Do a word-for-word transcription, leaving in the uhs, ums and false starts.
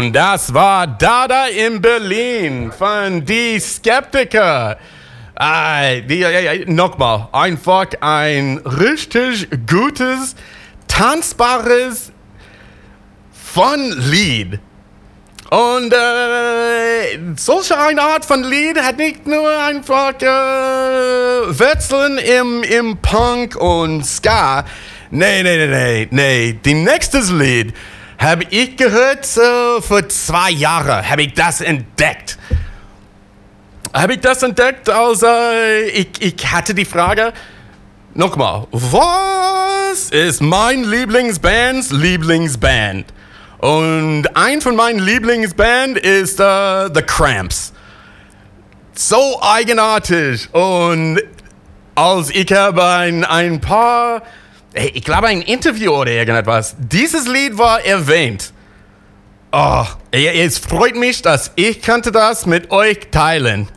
Und das war Dada in Berlin von die Skeptiker. Ah, die, ja, ja, nochmal, einfach ein richtig gutes, tanzbares Fun-Lied. Und äh, solche eine Art von Lied hat nicht nur einfach äh, Wurzeln im, im Punk und Ska. Nee, nee, nee, nee, nee. Die nächstes Lied habe ich gehört, äh, vor zwei Jahren habe ich das entdeckt. Habe ich das entdeckt, als äh, ich, ich hatte die Frage, nochmal, was ist mein Lieblingsbands Lieblingsband? Und ein von meinen Lieblingsband ist uh, The Cramps. So eigenartig. Und als ich habe ein, ein paar, ich glaube ein Interview oder irgendetwas, dieses Lied war erwähnt. Oh, es freut mich, dass ich könnte das mit euch teilen.